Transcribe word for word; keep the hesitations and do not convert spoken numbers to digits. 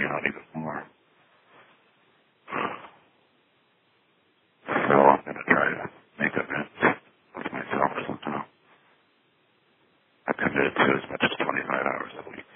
burning out even more. So I'm going to try to make amends with myself somehow. I'm committed to as much as twenty-five hours a week.